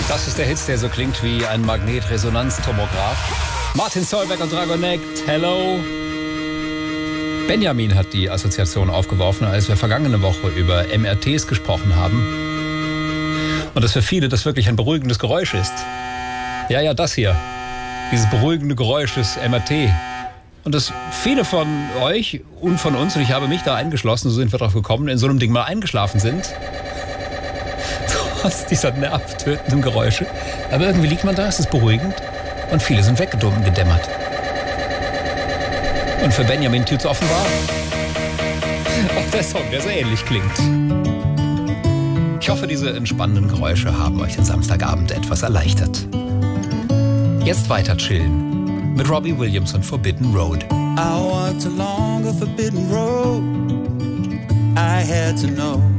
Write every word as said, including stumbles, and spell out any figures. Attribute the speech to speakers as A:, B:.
A: Das ist der Hit, der so klingt wie ein Magnetresonanztomograph. Martin Solveig und Dragonect, hello. Benjamin hat die Assoziation aufgeworfen, als wir vergangene Woche über M R Ts gesprochen haben. Und dass für viele das wirklich ein beruhigendes Geräusch ist. Ja, ja, das hier. Dieses beruhigende Geräusch des M R T. Und dass viele von euch und von uns, und ich habe mich da eingeschlossen, so sind wir drauf gekommen, in so einem Ding mal eingeschlafen sind. Trotz dieser nervtötenden Geräusche. Aber irgendwie liegt man da, es ist beruhigend. Und viele sind weggedummt, gedämmert. Und für Benjamin tut's offenbar auch der Song, der so ähnlich klingt. Ich hoffe, diese entspannenden Geräusche haben euch den Samstagabend etwas erleichtert. Jetzt weiter chillen mit Robbie Williams und Forbidden Road.
B: I walked along a forbidden road. I had to know